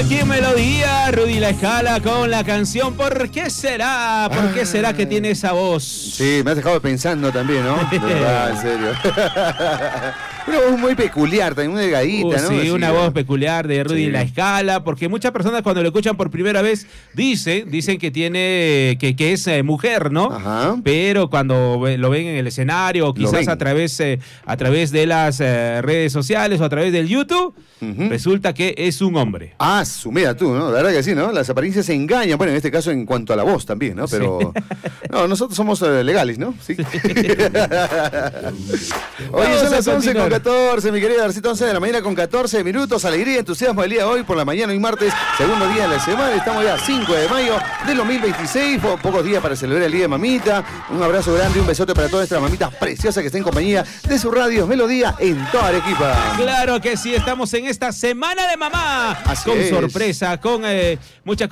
Aquí en Melodía, Rudy La Escala con la canción ¿Por qué será? ¿Por qué será que tiene esa voz? Sí, me has dejado pensando también, ¿no? De verdad, en serio. Una voz muy peculiar, también muy delgadita, ¿no? Sí, así, una voz peculiar de Rudy La Escala, porque muchas personas cuando lo escuchan por primera vez dicen que tiene que es mujer, ¿no? Ajá. Pero cuando lo ven en el escenario o quizás a través de las redes sociales o a través del YouTube, resulta que es un hombre. Ah, mira tú, ¿no? La verdad que sí, ¿no? Las apariencias se engañan, bueno, en este caso en cuanto a la voz también, ¿no? Pero no, nosotros somos legales, ¿no? Sí. Oye, son las 11:14, mi querida Darcito, 11 de la mañana con 14 minutos. Alegría, entusiasmo del día de hoy por la mañana, hoy martes, segundo día de la semana. Estamos ya 5 de mayo del 2026, pocos días para celebrar el Día de Mamita. Un abrazo grande, un besote para todas estas mamitas preciosas que estén en compañía de su radio Melodía en toda Arequipa. Claro que sí, estamos en esta semana de mamá. Así con es. Sorpresa, con muchas